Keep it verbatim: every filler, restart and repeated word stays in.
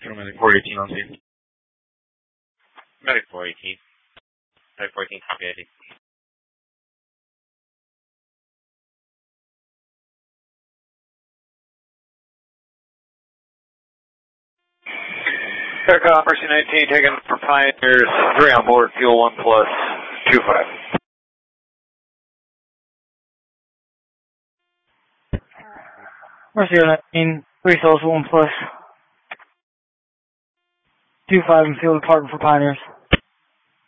Medic four eighteen on scene. Medic four eighteen. Medic four eighteen, copy I D. Aircraft Mercy nineteen taken for Pioneers, three on board, fuel one plus, two five. Mercy nineteen, three souls, one plus, two five and fuel department for Pioneers.